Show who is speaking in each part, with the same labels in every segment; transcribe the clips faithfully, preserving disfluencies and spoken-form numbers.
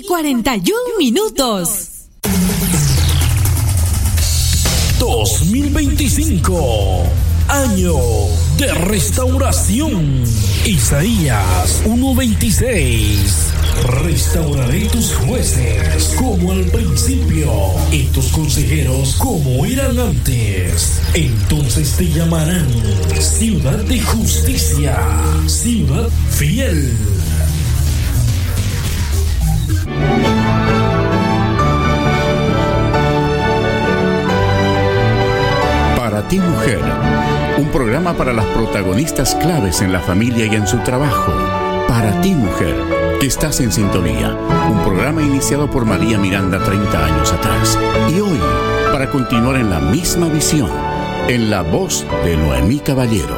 Speaker 1: cuarenta y un minutos.
Speaker 2: dos mil veinticinco, año de restauración. Isaías uno veintiséis. Restauraré tus jueces como al principio y tus consejeros como eran antes. Entonces te llamarán ciudad de justicia, ciudad fiel.
Speaker 3: Para ti, mujer, un programa para las protagonistas claves en la familia y en su trabajo. Para ti, mujer, que estás en sintonía, un programa iniciado por María Miranda treinta años atrás. Y hoy, para continuar en la misma visión, en la voz de Noemí Caballero.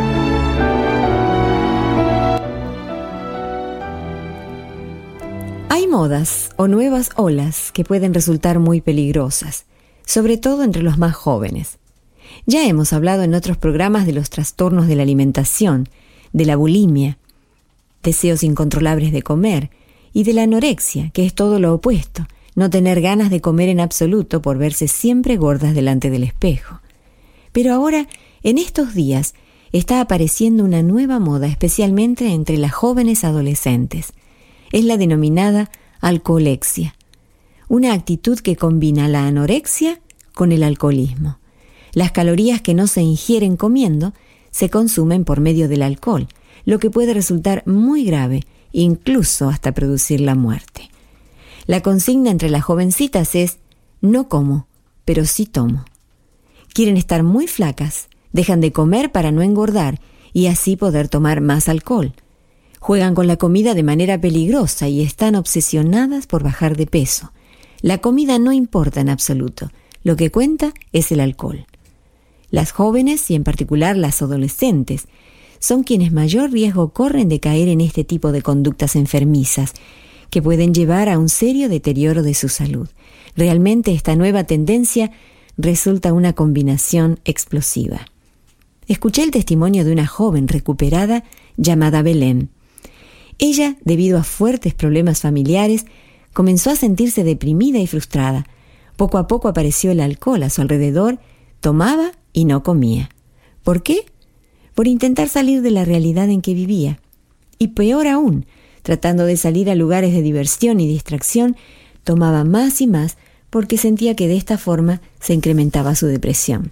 Speaker 4: Hay modas o nuevas olas que pueden resultar muy peligrosas, sobre todo entre los más jóvenes. Ya hemos hablado en otros programas de los trastornos de la alimentación, de la bulimia, deseos incontrolables de comer, y de la anorexia, que es todo lo opuesto, no tener ganas de comer en absoluto por verse siempre gordas delante del espejo. Pero ahora, en estos días, está apareciendo una nueva moda, especialmente entre las jóvenes adolescentes. Es la denominada alcoholexia, una actitud que combina la anorexia con el alcoholismo. Las calorías que no se ingieren comiendo se consumen por medio del alcohol, lo que puede resultar muy grave, incluso hasta producir la muerte. La consigna entre las jovencitas es: no como, pero sí tomo. Quieren estar muy flacas, dejan de comer para no engordar y así poder tomar más alcohol. Juegan con la comida de manera peligrosa y están obsesionadas por bajar de peso. La comida no importa en absoluto, lo que cuenta es el alcohol. Las jóvenes, y en particular las adolescentes, son quienes mayor riesgo corren de caer en este tipo de conductas enfermizas, que pueden llevar a un serio deterioro de su salud. Realmente esta nueva tendencia resulta una combinación explosiva. Escuché el testimonio de una joven recuperada llamada Belén. Ella, debido a fuertes problemas familiares, comenzó a sentirse deprimida y frustrada. Poco a poco apareció el alcohol a su alrededor, tomaba y no comía. ¿Por qué? Por intentar salir de la realidad en que vivía. Y peor aún, tratando de salir a lugares de diversión y distracción, tomaba más y más porque sentía que de esta forma se incrementaba su depresión.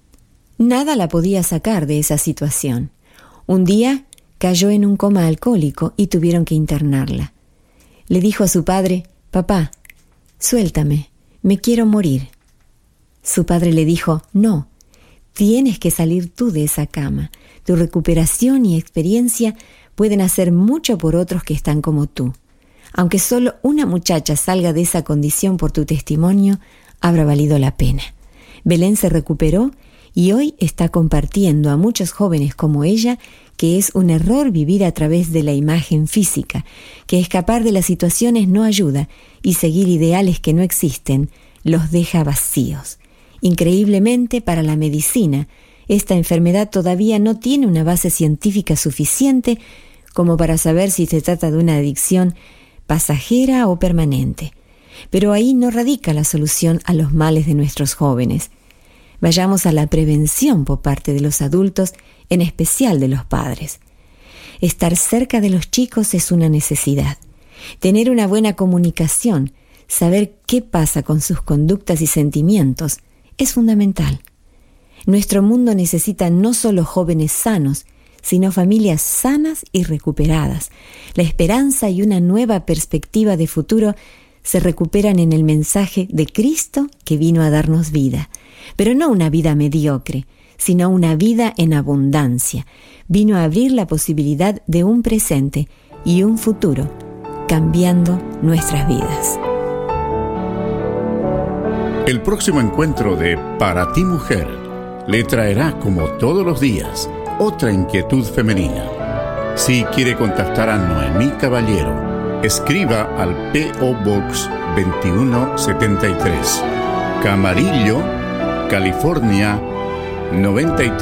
Speaker 4: Nada la podía sacar de esa situación. Un día cayó en un coma alcohólico y tuvieron que internarla. Le dijo a su padre: «Papá, suéltame, me quiero morir». Su padre le dijo: «No, tienes que salir tú de esa cama. Tu recuperación y experiencia pueden hacer mucho por otros que están como tú. Aunque solo una muchacha salga de esa condición por tu testimonio, habrá valido la pena». Belén se recuperó y hoy está compartiendo a muchos jóvenes como ella que es un error vivir a través de la imagen física, que escapar de las situaciones no ayuda y seguir ideales que no existen los deja vacíos. Increíblemente, para la medicina, esta enfermedad todavía no tiene una base científica suficiente como para saber si se trata de una adicción pasajera o permanente. Pero ahí no radica la solución a los males de nuestros jóvenes. Vayamos a la prevención por parte de los adultos, en especial de los padres. Estar cerca de los chicos es una necesidad. Tener una buena comunicación, saber qué pasa con sus conductas y sentimientos, es fundamental. Nuestro mundo necesita no solo jóvenes sanos, sino familias sanas y recuperadas. La esperanza y una nueva perspectiva de futuro se recuperan en el mensaje de Cristo que vino a darnos vida. Pero no una vida mediocre, sino una vida en abundancia. Vino a abrir la posibilidad de un presente y un futuro, cambiando nuestras vidas.
Speaker 3: El próximo encuentro de Para ti, mujer, le traerá, como todos los días, otra inquietud femenina. Si quiere contactar a Noemí Caballero, escriba al P O Box veintiuno setenta y tres, Camarillo, California noventa y tres.